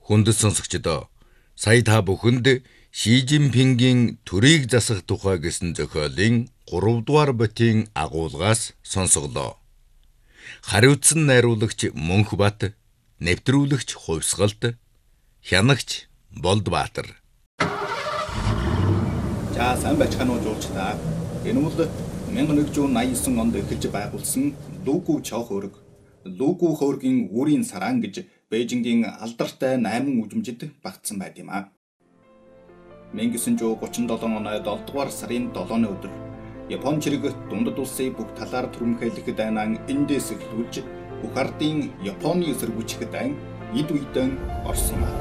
Хүндэт сонсогчдоо сая та бүхэнд Ши Жинпингийн төрийг засах тухай гэсэн зохиолын 3 дугаар ботын агуулгаас сонсголоо. Хариуцсан найруулагч Мөнхбат, нэвтрүүлэгч Хувьсгалт, хянагч Болдбаатар. За сайн байцгаана уу жуулчдаа. Энэ бол 1189 онд эхэлж байгуулсан Лугу Чоохөрөг, Лугу хөөргийн үрийн сараан гэж Бээжингийн алдартай 8 үжимжид багтсан байт юм а. 1937 оны 7 дугаар сарын 7-ны өдөр Япон чирэг дундад улсын бүх талаар түрэмхээлэх дайнан эндээс эхлүүлж бүх ардын Японы эсэргүүцэх дайн эд үйдэн орсон юм а.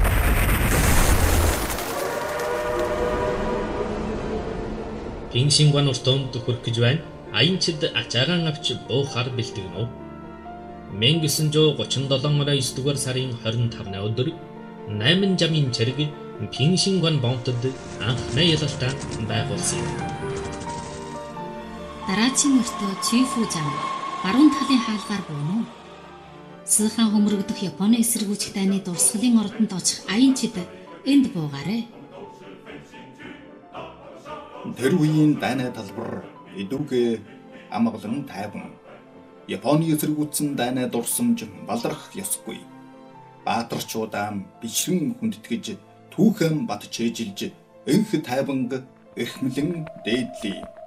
Пиншингван уртомд хүрэх гэж байна. Аянчид ачаагаан авч буухаар бэлтгэнэ. 1937 оны 9 дугаар сарын 25-ны өдөр 8 жамын чирэг Пиншингван бомтод анхны ялалтаа байгуулсан юм. Дараачийн мөртөө Чифу зам баруун талын хаалгаар буунав. Сүүхэн хөмрөгдөх Японы эсэргүүцэх дайны дурсгалын ордонд очих аянчид энд буугаарай. Тэр үеийн дайны талбар эдүгэ амгалан тайван. Японы эсэргүүцсэн дайны дурсамж баларх ёсгүй. Баатарчуудаа бишрэн хүндэтгэж түүхэн бат чэжилж энх тайванг эрхмлэн дээдлээ.